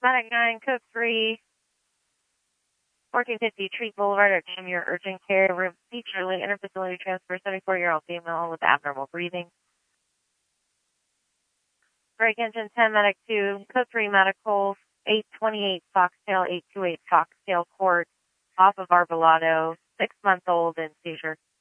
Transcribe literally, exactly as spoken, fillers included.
Medic nine, code three, fourteen fifty Treat Boulevard, your urgent care room feature, late interfacility transfer, seventy-four-year-old female with abnormal breathing. Break engine ten, Medic two, code three, medical, eight twenty-eight Foxtail, eight twenty-eight Foxtail Court, off of Arbolado, six-month-old in seizure.